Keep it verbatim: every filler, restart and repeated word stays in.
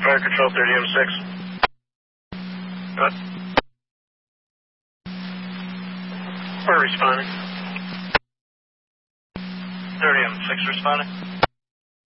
Fire Control, thirty M six. Good. We're responding. thirty M six responding.